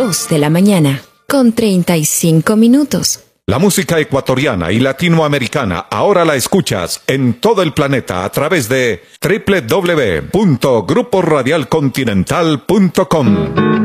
2 de la mañana, con 35 minutos. La música ecuatoriana y latinoamericana ahora la escuchas en todo el planeta a través de www.gruporadialcontinental.com.